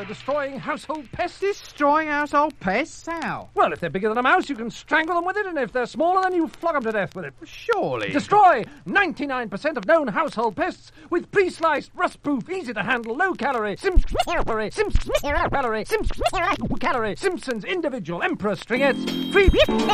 destroying household pests. Destroying household pests? How? Well, if they're bigger than a mouse, you can strangle them with it, and if they're smaller, then you flog them to death with it. Surely. Destroy 99% of known household pests with pre-sliced, rust-proof, easy-to-handle, low-calorie, Simpsons individual Emperor stringettes. Free